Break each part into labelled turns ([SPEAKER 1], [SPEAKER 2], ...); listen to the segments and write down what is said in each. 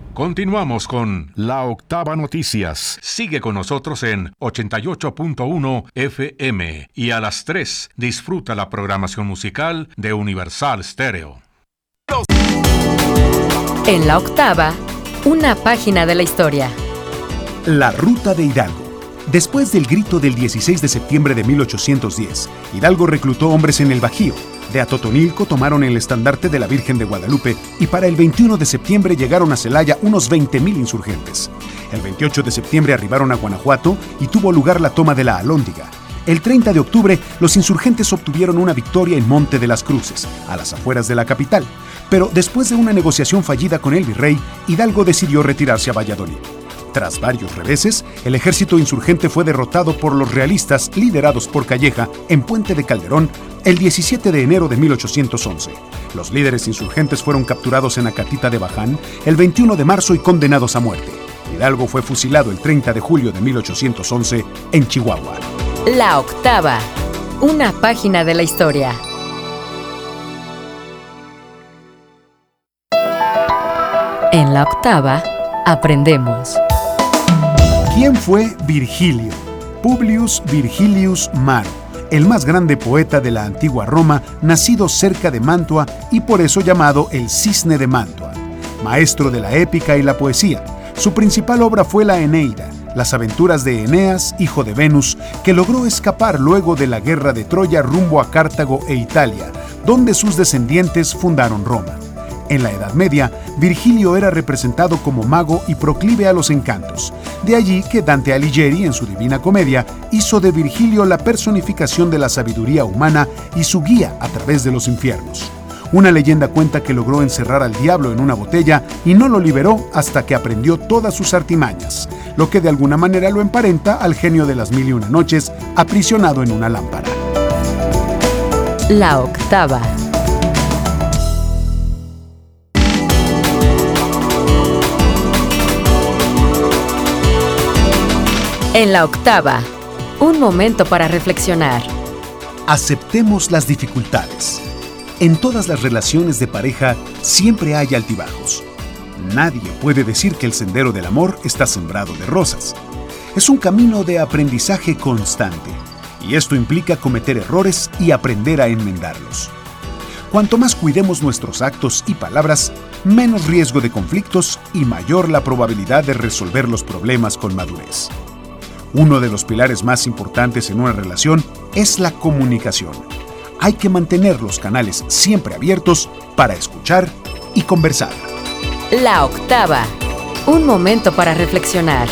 [SPEAKER 1] Continuamos con La Octava Noticias. Sigue con nosotros en 88.1 FM y a las 3 disfruta la programación musical de Universal Stereo.
[SPEAKER 2] En La Octava, una página de la historia.
[SPEAKER 3] La Ruta de Hidalgo. Después del grito del 16 de septiembre de 1810, Hidalgo reclutó hombres en el Bajío. De Atotonilco tomaron el estandarte de la Virgen de Guadalupe y para el 21 de septiembre llegaron a Celaya unos 20,000 insurgentes. El 28 de septiembre arribaron a Guanajuato y tuvo lugar la toma de la Alhóndiga. El 30 de octubre, los insurgentes obtuvieron una victoria en Monte de las Cruces, a las afueras de la capital. Pero después de una negociación fallida con el virrey, Hidalgo decidió retirarse a Valladolid. Tras varios reveses, el ejército insurgente fue derrotado por los realistas liderados por Calleja en Puente de Calderón el 17 de enero de 1811. Los líderes insurgentes fueron capturados en Acatita de Baján el 21 de marzo y condenados a muerte. Hidalgo fue fusilado el 30 de julio de 1811 en Chihuahua.
[SPEAKER 2] La Octava, una página de la historia. En La Octava, aprendemos.
[SPEAKER 3] ¿Quién fue Virgilio? Publius Virgilius Maro, el más grande poeta de la antigua Roma, nacido cerca de Mantua y por eso llamado el Cisne de Mantua. Maestro de la épica y la poesía, su principal obra fue la Eneida, las aventuras de Eneas, hijo de Venus, que logró escapar luego de la guerra de Troya rumbo a Cartago e Italia, donde sus descendientes fundaron Roma. En la Edad Media, Virgilio era representado como mago y proclive a los encantos. De allí que Dante Alighieri, en su Divina Comedia, hizo de Virgilio la personificación de la sabiduría humana y su guía a través de los infiernos. Una leyenda cuenta que logró encerrar al diablo en una botella y no lo liberó hasta que aprendió todas sus artimañas, lo que de alguna manera lo emparenta al genio de las 1001 noches, aprisionado en una lámpara.
[SPEAKER 2] La Octava. En La Octava, un momento para reflexionar.
[SPEAKER 3] Aceptemos las dificultades. En todas las relaciones de pareja siempre hay altibajos. Nadie puede decir que el sendero del amor está sembrado de rosas. Es un camino de aprendizaje constante, y esto implica cometer errores y aprender a enmendarlos. Cuanto más cuidemos nuestros actos y palabras, menos riesgo de conflictos y mayor la probabilidad de resolver los problemas con madurez. Uno de los pilares más importantes en una relación es la comunicación. Hay que mantener los canales siempre abiertos para escuchar y conversar.
[SPEAKER 2] La Octava, un momento para reflexionar.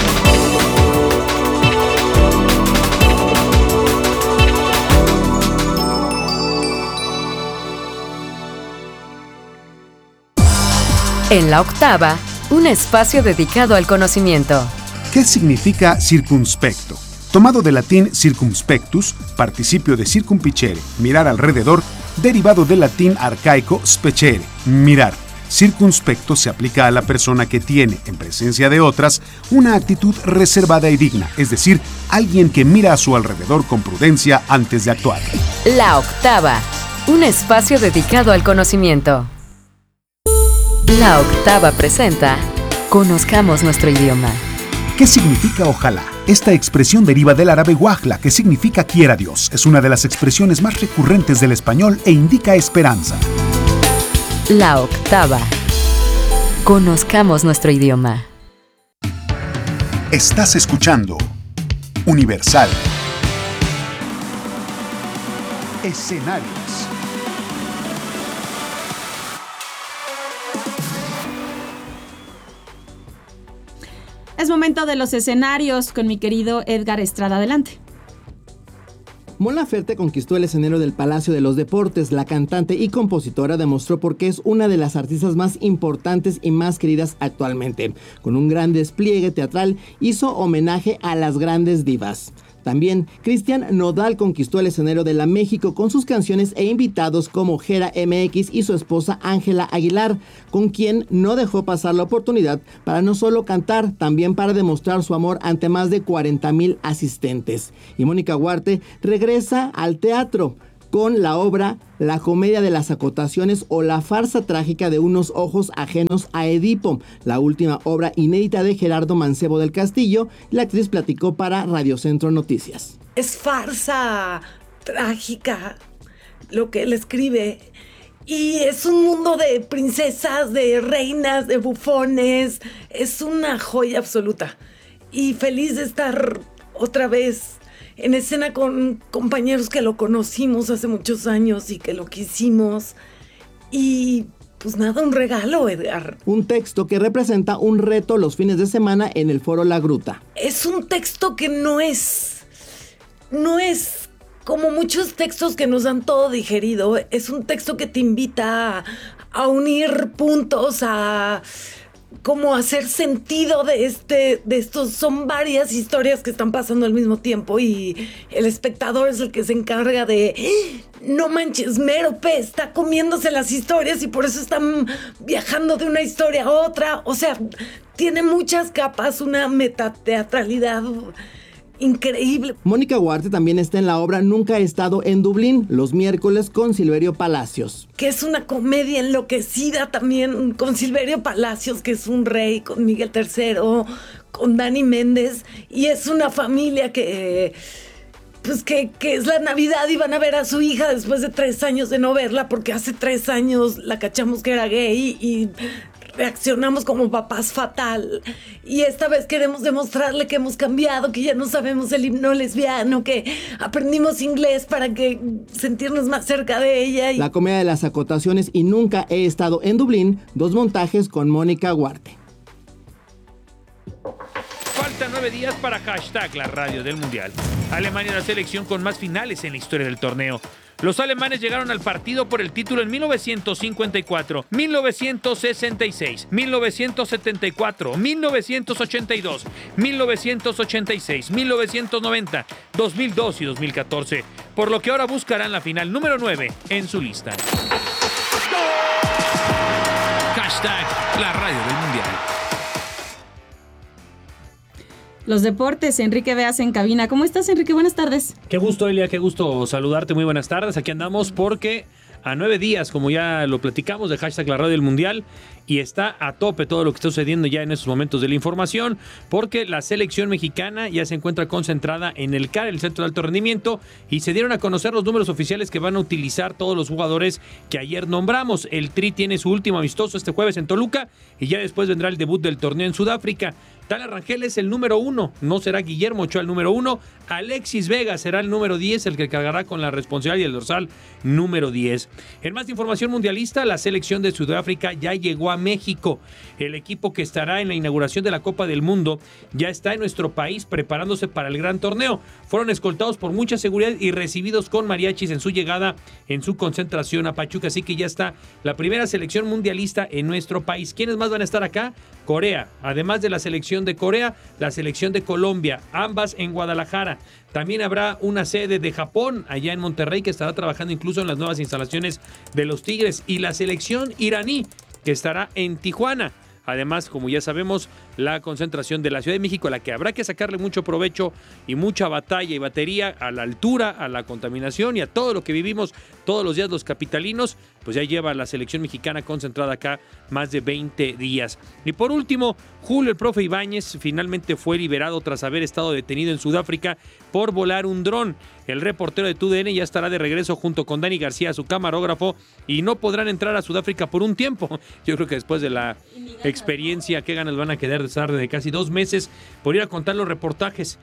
[SPEAKER 2] En La Octava, un espacio dedicado al conocimiento.
[SPEAKER 3] ¿Qué significa circunspecto? Tomado del latín circumspectus, participio de circumpicere, mirar alrededor, derivado del latín arcaico specere, mirar. Circunspecto se aplica a la persona que tiene, en presencia de otras, una actitud reservada y digna, es decir, alguien que mira a su alrededor con prudencia antes de actuar.
[SPEAKER 2] La Octava, un espacio dedicado al conocimiento. La Octava presenta Conozcamos nuestro idioma.
[SPEAKER 3] ¿Qué significa ojalá? Esta expresión deriva del árabe wajla, que significa quiera Dios. Es una de las expresiones más recurrentes del español e indica esperanza.
[SPEAKER 2] La Octava. Conozcamos nuestro idioma.
[SPEAKER 3] Estás escuchando Universal. Escenarios.
[SPEAKER 4] Es momento de los escenarios con mi querido Edgar Estrada. Adelante.
[SPEAKER 5] Mon Laferte conquistó el escenario del Palacio de los Deportes. La cantante y compositora demostró por qué es una de las artistas más importantes y más queridas actualmente. Con un gran despliegue teatral hizo homenaje a las grandes divas. También, Cristian Nodal conquistó el escenario de la México con sus canciones e invitados como Jera MX y su esposa Ángela Aguilar, con quien no dejó pasar la oportunidad para no solo cantar, también para demostrar su amor ante más de 40,000 asistentes. Y Mónica Huarte regresa al teatro. con la obra La comedia de las acotaciones o la farsa trágica de unos ojos ajenos a Edipo, la última obra inédita de Gerardo Mancebo del Castillo. La actriz platicó para Radio Centro Noticias.
[SPEAKER 6] Es farsa trágica lo que él escribe. Y es un mundo de princesas, de reinas, de bufones. Es una joya absoluta. Y feliz de estar otra vez en escena con compañeros que lo conocimos hace muchos años y que lo quisimos. Y pues nada, un regalo, Edgar.
[SPEAKER 5] Un texto que representa un reto los fines de semana en el Foro La Gruta.
[SPEAKER 6] Es un texto que no es como muchos textos que nos han todo digerido. Es un texto que te invita a unir puntos, a como hacer sentido de estos. Son varias historias que están pasando al mismo tiempo y el espectador es el que se encarga de no manches, Mérope está comiéndose las historias y por eso están viajando de una historia a otra. O sea, tiene muchas capas, una metateatralidad increíble.
[SPEAKER 5] Mónica Huarte también está en la obra Nunca he estado en Dublín, los miércoles con Silverio Palacios.
[SPEAKER 6] Que es una comedia enloquecida también con Silverio Palacios, que es un rey, con Miguel III, con Dani Méndez. Y es una familia que es la Navidad y van a ver a su hija después de 3 años de no verla, porque hace 3 años la cachamos que era gay y reaccionamos como papás fatal. Y esta vez queremos demostrarle que hemos cambiado, que ya no sabemos el himno lesbiano, que aprendimos inglés para que sentirnos más cerca de ella.
[SPEAKER 5] La comedia de las acotaciones y Nunca he estado en Dublín, 2 montajes con Mónica Huarte.
[SPEAKER 7] Faltan 9 días para hashtag la radio del Mundial. Alemania es la selección con más finales en la historia del torneo. Los alemanes llegaron al partido por el título en 1954, 1966, 1974, 1982, 1986, 1990, 2002 y 2014, por lo que ahora buscarán la final número 9 en su lista.
[SPEAKER 8] Hashtag la radio del Mundial.
[SPEAKER 4] Los deportes, Enrique Beas en cabina. ¿Cómo estás, Enrique? Buenas tardes.
[SPEAKER 9] Qué gusto, Elia, qué gusto saludarte. Muy buenas tardes. Aquí andamos porque a 9 días, como ya lo platicamos, de hashtag la radio del Mundial, y está a tope todo lo que está sucediendo ya en estos momentos de la información, porque la selección mexicana ya se encuentra concentrada en el CAR, el Centro de Alto Rendimiento, y se dieron a conocer los números oficiales que van a utilizar todos los jugadores que ayer nombramos. El Tri tiene su último amistoso este jueves en Toluca, y ya después vendrá el debut del torneo en Sudáfrica. Tala Rangel es el número 1, no será Guillermo Ochoa el número 1, Alexis Vega será el número 10, el que cargará con la responsabilidad y el dorsal número 10. En más información mundialista, la selección de Sudáfrica ya llegó a México. El equipo que estará en la inauguración de la Copa del Mundo ya está en nuestro país preparándose para el gran torneo. Fueron escoltados por mucha seguridad y recibidos con mariachis en su llegada, en su concentración a Pachuca, así que ya está la primera selección mundialista en nuestro país. ¿Quiénes más van a estar acá? Corea, además de la selección de Corea, la selección de Colombia, ambas en Guadalajara. También habrá una sede de Japón allá en Monterrey, que estará trabajando incluso en las nuevas instalaciones de los Tigres, y la selección iraní, que estará en Tijuana. Además, como ya sabemos, la concentración de la Ciudad de México, a la que habrá que sacarle mucho provecho y mucha batalla y batería a la altura, a la contaminación y a todo lo que vivimos todos los días los capitalinos, pues ya lleva la selección mexicana concentrada acá más de 20 días. Y por último, Julio el Profe Ibáñez finalmente fue liberado tras haber estado detenido en Sudáfrica por volar un dron. El reportero de TUDN ya estará de regreso junto con Dani García, su camarógrafo, y no podrán entrar a Sudáfrica por un tiempo. Yo creo que después de la experiencia, qué ganas van a quedar de estar de casi 2 meses por ir a contar los reportajes.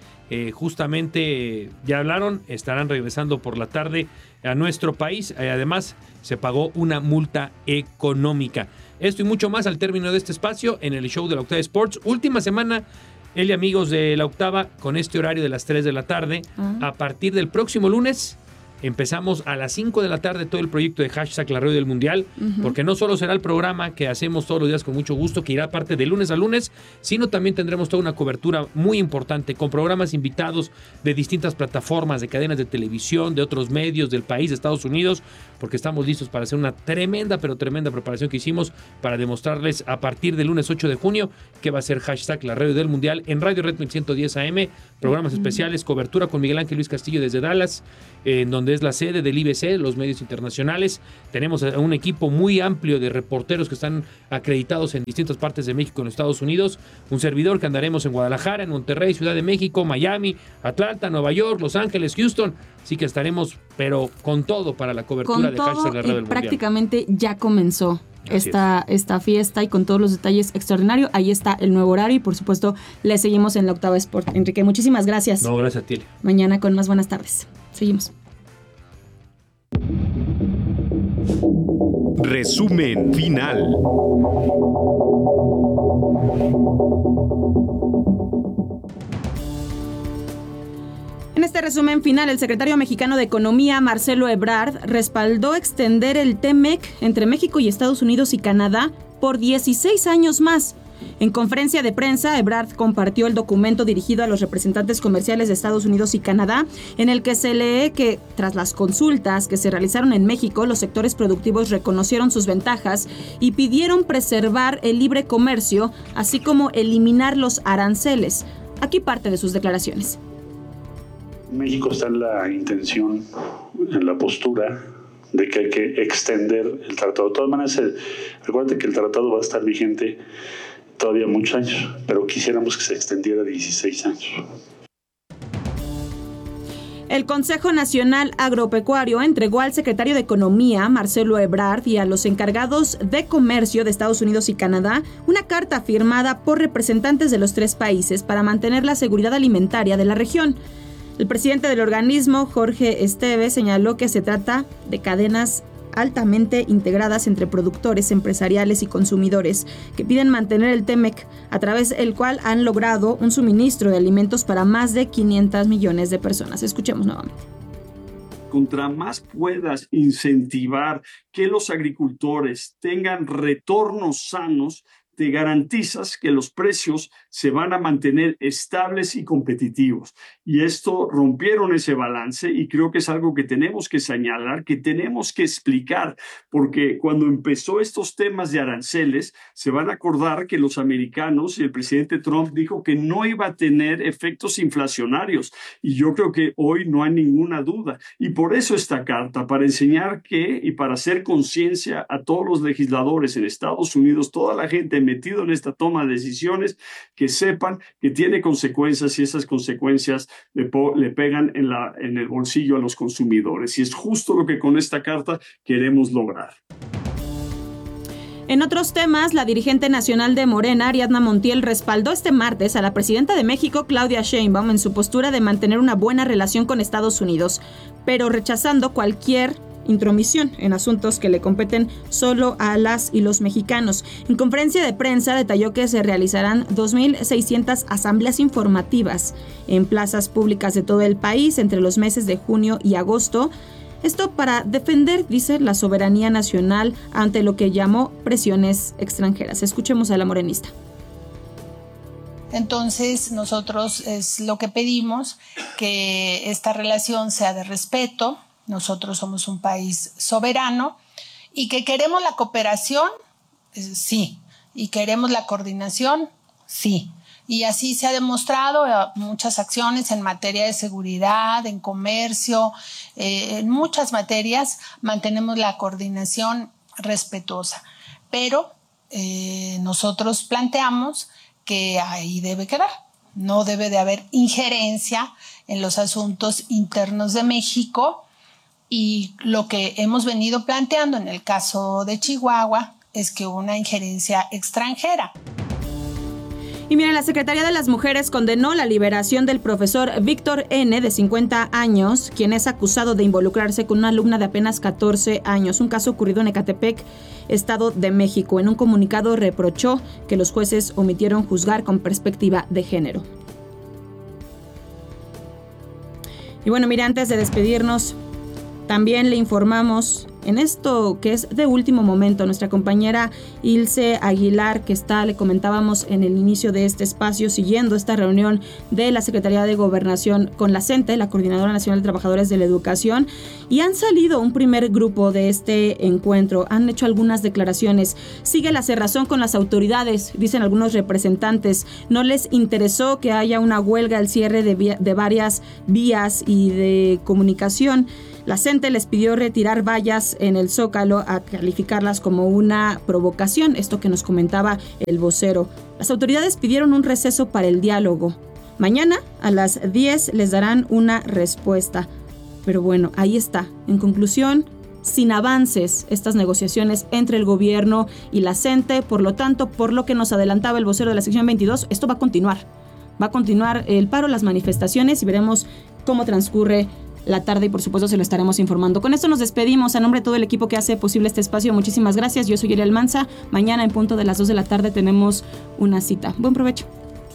[SPEAKER 9] Justamente ya hablaron, estarán regresando por la tarde a nuestro país. Además, se pagó una multa económica. Esto y mucho más al término de este espacio en el show de la Octava Sports. Última semana, y amigos de la Octava, con este horario de las 3 de la tarde. A partir del próximo lunes empezamos a las 5 de la tarde todo el proyecto de hashtag la radio del Mundial, porque no solo será el programa que hacemos todos los días con mucho gusto, que irá parte de lunes a lunes, sino también tendremos toda una cobertura muy importante con programas invitados de distintas plataformas, de cadenas de televisión, de otros medios del país, de Estados Unidos, porque estamos listos para hacer una tremenda, pero tremenda preparación que hicimos para demostrarles a partir del lunes 8 de junio que va a ser hashtag la radio del Mundial en Radio Red 1110 AM, programas especiales, cobertura con Miguel Ángel Luis Castillo desde Dallas, en donde es la sede del IBC, los medios internacionales. Tenemos un equipo muy amplio de reporteros que están acreditados en distintas partes de México, en Estados Unidos, un servidor que andaremos en Guadalajara, en Monterrey, Ciudad de México, Miami, Atlanta, Nueva York, Los Ángeles, Houston. Así que estaremos, pero con todo para la cobertura de hashtag la radio del Mundial.
[SPEAKER 4] Prácticamente ya comenzó esta fiesta y con todos los detalles extraordinarios. Ahí está el nuevo horario y por supuesto le seguimos en la Octava Sport. Enrique, muchísimas gracias.
[SPEAKER 9] No, gracias a ti.
[SPEAKER 4] Mañana con más buenas tardes. Seguimos.
[SPEAKER 10] Resumen final.
[SPEAKER 4] En este resumen final, el secretario mexicano de Economía, Marcelo Ebrard, respaldó extender el TEMEC entre México y Estados Unidos y Canadá por 16 años más. En conferencia de prensa, Ebrard compartió el documento dirigido a los representantes comerciales de Estados Unidos y Canadá, en el que se lee que, tras las consultas que se realizaron en México, los sectores productivos reconocieron sus ventajas y pidieron preservar el libre comercio, así como eliminar los aranceles. Aquí parte de sus declaraciones.
[SPEAKER 11] México está en la intención, en la postura de que hay que extender el tratado. De todas maneras, recuerden que el tratado va a estar vigente todavía muchos años, pero quisiéramos que se extendiera 16 años.
[SPEAKER 4] El Consejo Nacional Agropecuario entregó al secretario de Economía, Marcelo Ebrard, y a los encargados de comercio de Estados Unidos y Canadá una carta firmada por representantes de los tres países para mantener la seguridad alimentaria de la región. El presidente del organismo, Jorge Esteve, señaló que se trata de cadenas altamente integradas entre productores, empresariales y consumidores que piden mantener el TEMEC, a través del cual han logrado un suministro de alimentos para más de 500 millones de personas. Escuchemos nuevamente.
[SPEAKER 12] Contra más puedas incentivar que los agricultores tengan retornos sanos, te garantizas que los precios se van a mantener estables y competitivos. Y esto rompieron ese balance y creo que es algo que tenemos que señalar, que tenemos que explicar, porque cuando empezó estos temas de aranceles, se van a acordar que los americanos y el presidente Trump dijo que no iba a tener efectos inflacionarios. Y yo creo que hoy no hay ninguna duda. Y por eso esta carta, para enseñar que y para hacer conciencia a todos los legisladores en Estados Unidos, toda la gente metido en esta toma de decisiones, que sepan que tiene consecuencias y esas consecuencias le pegan en el bolsillo a los consumidores. Y es justo lo que con esta carta queremos lograr.
[SPEAKER 4] En otros temas, la dirigente nacional de Morena, Ariadna Montiel, respaldó este martes a la presidenta de México, Claudia Sheinbaum, en su postura de mantener una buena relación con Estados Unidos, pero rechazando cualquier intromisión en asuntos que le competen solo a las y los mexicanos. En conferencia de prensa detalló que se realizarán 2.600 asambleas informativas en plazas públicas de todo el país entre los meses de junio y agosto. Esto para defender, dice, la soberanía nacional ante lo que llamó presiones extranjeras. Escuchemos a la morenista.
[SPEAKER 13] Entonces, nosotros es lo que pedimos, que esta relación sea de respeto. Nosotros somos un país soberano y que queremos la cooperación, sí, y queremos la coordinación, sí. Y así se ha demostrado muchas acciones en materia de seguridad, en comercio, en muchas materias mantenemos la coordinación respetuosa. Pero nosotros planteamos que ahí debe quedar. No debe de haber injerencia en los asuntos internos de México. Y lo que hemos venido planteando en el caso de Chihuahua es que una injerencia extranjera.
[SPEAKER 4] Y miren, la Secretaría de las Mujeres condenó la liberación del profesor Víctor N., de 50 años, quien es acusado de involucrarse con una alumna de apenas 14 años, un caso ocurrido en Ecatepec, Estado de México. En un comunicado reprochó que los jueces omitieron juzgar con perspectiva de género. Y bueno, mire, antes de despedirnos, también le informamos en esto que es de último momento. Nuestra compañera Ilse Aguilar, que le comentábamos en el inicio de este espacio, siguiendo esta reunión de la Secretaría de Gobernación con la CENTE, la Coordinadora Nacional de Trabajadores de la Educación, y han salido un primer grupo de este encuentro, han hecho algunas declaraciones. Sigue la cerrazón con las autoridades, dicen algunos representantes. No les interesó que haya una huelga, el cierre de varias vías y de comunicación. La CENTE les pidió retirar vallas en el Zócalo, a calificarlas como una provocación, esto que nos comentaba el vocero. Las autoridades pidieron un receso para el diálogo. Mañana a las 10 les darán una respuesta. Pero bueno, ahí está. En conclusión, sin avances estas negociaciones entre el gobierno y la CENTE. Por lo tanto, por lo que nos adelantaba el vocero de la sección 22, esto va a continuar. Va a continuar el paro, las manifestaciones, y veremos cómo transcurre la tarde, y por supuesto se lo estaremos informando. Con esto nos despedimos. A nombre de todo el equipo que hace posible este espacio, muchísimas gracias. Yo soy Yeri Almanza. Mañana en punto de las 2 de la tarde tenemos una cita. Buen provecho.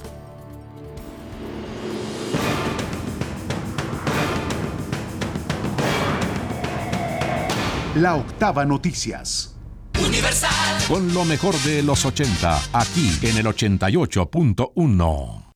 [SPEAKER 3] La Octava Noticias.
[SPEAKER 1] Con lo mejor de los 80, aquí en el 88.1.